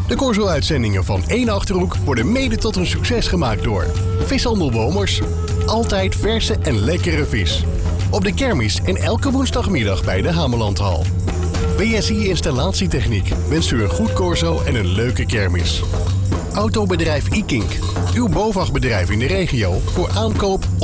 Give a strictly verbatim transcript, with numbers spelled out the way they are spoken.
De Corso-uitzendingen van één Achterhoek worden mede tot een succes gemaakt door Vishandel Bomers. Altijd verse en lekkere vis. Op de kermis en elke woensdagmiddag bij de Hamelandhal. B S I Installatietechniek wenst u een goed corso en een leuke kermis. Autobedrijf iKink. Uw BOVAG-bedrijf in de regio voor aankoop,